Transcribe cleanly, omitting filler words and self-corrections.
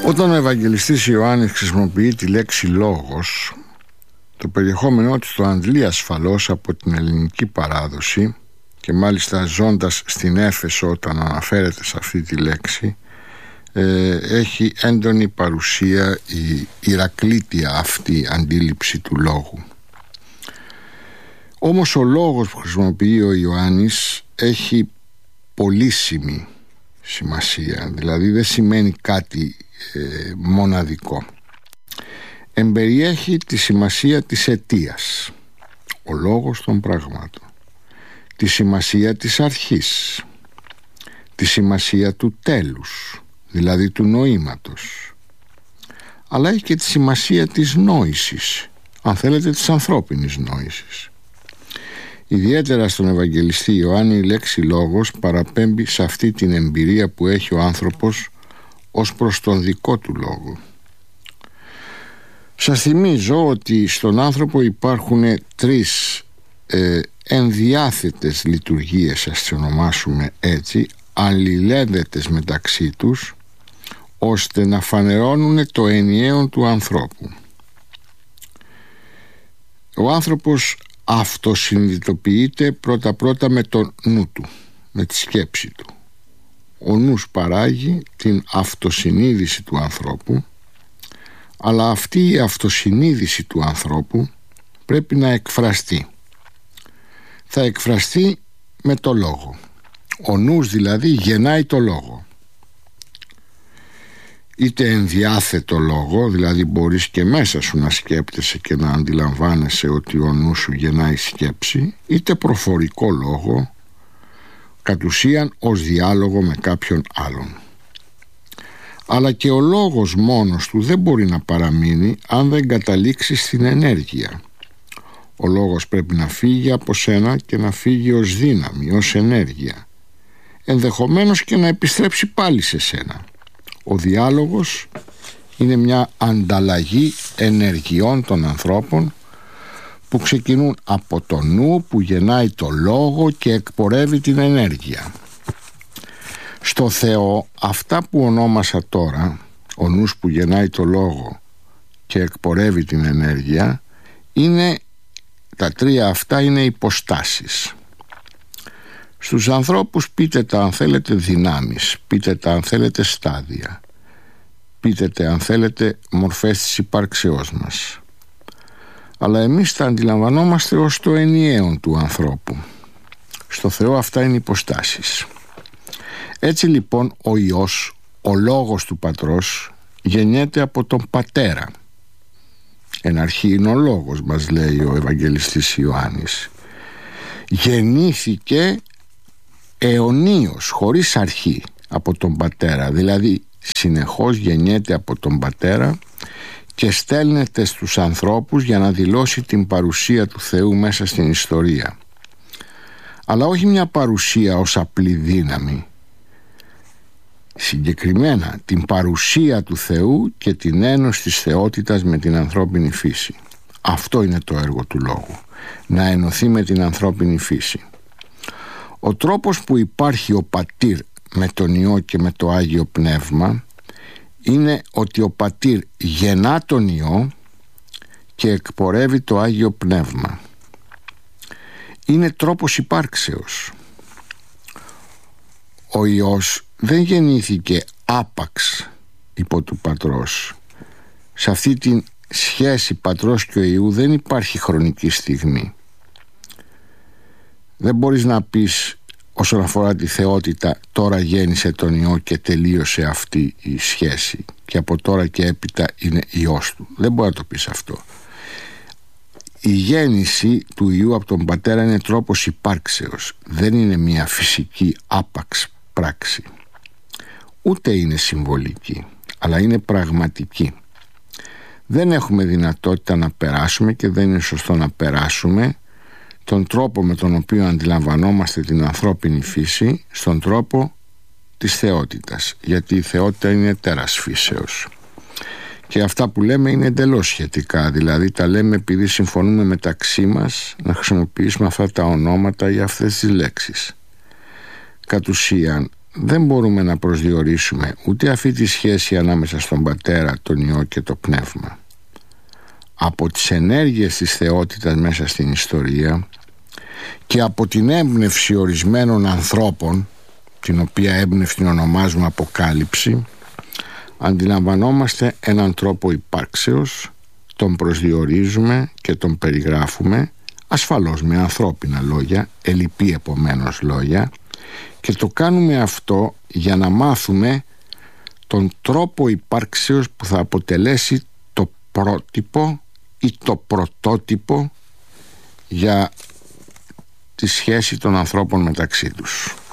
Όταν ο Ευαγγελιστής Ιωάννης χρησιμοποιεί τη λέξη λόγος, το περιεχόμενό της το αντλεί ασφαλώς από την ελληνική παράδοση και μάλιστα ζώντας στην Έφεσο όταν αναφέρεται σε αυτή τη λέξη, έχει έντονη παρουσία η ηρακλήτια αυτή αντίληψη του λόγου. Όμως ο λόγος που χρησιμοποιεί ο Ιωάννης έχει πολύσιμη σημασία, δηλαδή δεν σημαίνει κάτι μοναδικό. Εμπεριέχει τη σημασία της αιτίας, ο λόγος των πραγμάτων, τη σημασία της αρχής, τη σημασία του τέλους, δηλαδή του νοήματος, αλλά έχει και τη σημασία της νόησης, αν θέλετε της ανθρώπινης νόησης. Ιδιαίτερα στον Ευαγγελιστή Ιωάννη η λέξη λόγος παραπέμπει σε αυτή την εμπειρία που έχει ο άνθρωπος ως προς τον δικό του λόγο. Σας θυμίζω ότι στον άνθρωπο υπάρχουν τρεις ενδιάθετες λειτουργίες, ας τις ονομάσουμε έτσι, αλληλένδετες μεταξύ τους, ώστε να φανερώνουν το ενιαίο του ανθρώπου. Ο άνθρωπος αυτοσυνειδητοποιείται πρώτα-πρώτα με το νου του, με τη σκέψη του. Ο νους παράγει την αυτοσυνείδηση του ανθρώπου, αλλά αυτή η αυτοσυνείδηση του ανθρώπου πρέπει να εκφραστεί. Θα εκφραστεί με το λόγο. Ο νους δηλαδή γεννάει το λόγο. Είτε ενδιάθετο λόγο, δηλαδή μπορείς και μέσα σου να σκέπτεσαι και να αντιλαμβάνεσαι ότι ο νους σου γεννάει σκέψη, είτε προφορικό λόγο, κατ' ουσίαν ως διάλογο με κάποιον άλλον. Αλλά και ο λόγος μόνος του δεν μπορεί να παραμείνει αν δεν καταλήξει στην ενέργεια. Ο λόγος πρέπει να φύγει από σένα και να φύγει ως δύναμη, ως ενέργεια, ενδεχομένως και να επιστρέψει πάλι σε σένα. Ο διάλογος είναι μια ανταλλαγή ενεργειών των ανθρώπων που ξεκινούν από το νου που γεννάει το λόγο και εκπορεύει την ενέργεια. Στο Θεό αυτά που ονόμασα τώρα, ο νους που γεννάει το λόγο και εκπορεύει την ενέργεια, τα τρία αυτά είναι υποστάσεις. Στους ανθρώπους πείτε τα αν θέλετε δυνάμεις, πείτε τα αν θέλετε στάδια, πείτε τα αν θέλετε μορφές της υπάρξεώς μας. Αλλά εμείς τα αντιλαμβανόμαστε ως το ενιαίο του ανθρώπου. Στο Θεό αυτά είναι υποστάσεις. Έτσι λοιπόν ο Υιός, ο λόγος του Πατρός, γεννιέται από τον Πατέρα. Εν αρχή είναι ο λόγος, μας λέει ο Ευαγγελιστής Ιωάννης. Γεννήθηκε αιωνίως, χωρίς αρχή, από τον Πατέρα. Δηλαδή συνεχώς γεννιέται από τον Πατέρα και στέλνεται στους ανθρώπους για να δηλώσει την παρουσία του Θεού μέσα στην ιστορία. Αλλά όχι μια παρουσία ως απλή δύναμη. Συγκεκριμένα την παρουσία του Θεού και την ένωση της θεότητας με την ανθρώπινη φύση. Αυτό είναι το έργο του Λόγου, να ενωθεί με την ανθρώπινη φύση. Ο τρόπος που υπάρχει ο Πατήρ με τον Υιό και με το Άγιο Πνεύμα είναι ότι ο Πατήρ γεννά τον Υιό και εκπορεύει το Άγιο Πνεύμα. Είναι τρόπος υπάρξεως. Ο Υιός δεν γεννήθηκε άπαξ υπό του Πατρός. Σε αυτή τη σχέση Πατρός και Υιού δεν υπάρχει χρονική στιγμή. Δεν μπορείς να πεις όσον αφορά τη θεότητα τώρα γέννησε τον Υιό και τελείωσε αυτή η σχέση και από τώρα και έπειτα είναι Υιός του. Δεν μπορεί να το πεις αυτό. Η γέννηση του Υιού από τον Πατέρα είναι τρόπος υπάρξεως. Δεν είναι μια φυσική άπαξ πράξη. Ούτε είναι συμβολική, αλλά είναι πραγματική. Δεν έχουμε δυνατότητα να περάσουμε και δεν είναι σωστό να περάσουμε τον τρόπο με τον οποίο αντιλαμβανόμαστε την ανθρώπινη φύση στον τρόπο της θεότητας, γιατί η θεότητα είναι τέρας φύσεως και αυτά που λέμε είναι εντελώς σχετικά, δηλαδή τα λέμε επειδή συμφωνούμε μεταξύ μας να χρησιμοποιήσουμε αυτά τα ονόματα ή αυτές τις λέξεις. Κατ' ουσίαν δεν μπορούμε να προσδιορίσουμε ούτε αυτή τη σχέση ανάμεσα στον Πατέρα, τον Υιό και το Πνεύμα. Από τις ενέργειες της θεότητας μέσα στην ιστορία και από την έμπνευση ορισμένων ανθρώπων, την οποία έμπνευση ονομάζουμε Αποκάλυψη, αντιλαμβανόμαστε έναν τρόπο υπάρξεως, τον προσδιορίζουμε και τον περιγράφουμε, ασφαλώς με ανθρώπινα λόγια, ελλειπή επομένως λόγια, και το κάνουμε αυτό για να μάθουμε τον τρόπο υπάρξεως που θα αποτελέσει το πρότυπο ή το πρωτότυπο για τη σχέση των ανθρώπων μεταξύ τους.